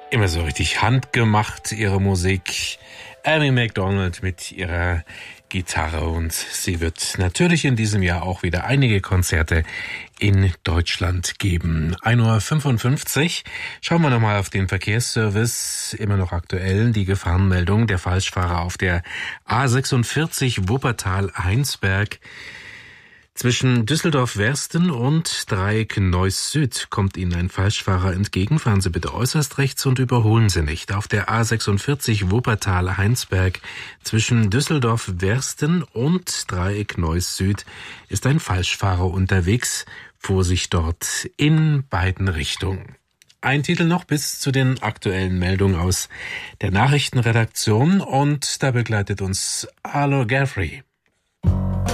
Immer so richtig handgemacht, ihre Musik. Amy Macdonald mit ihrer Gitarre, und sie wird natürlich in diesem Jahr auch wieder einige Konzerte in Deutschland geben. 1:55 Uhr. Schauen wir nochmal auf den Verkehrsservice. Immer noch aktuell die Gefahrenmeldung. Der Falschfahrer auf der A46 Wuppertal-Heinsberg. Zwischen Düsseldorf-Wersten und Dreieck Neuss Süd kommt Ihnen ein Falschfahrer entgegen. Fahren Sie bitte äußerst rechts und überholen Sie nicht. Auf der A46 Wuppertal-Heinsberg zwischen Düsseldorf-Wersten und Dreieck Neuss Süd ist ein Falschfahrer unterwegs. Vorsicht dort in beiden Richtungen. Ein Titel noch bis zu den aktuellen Meldungen aus der Nachrichtenredaktion, und da begleitet uns Arlo Guthrie.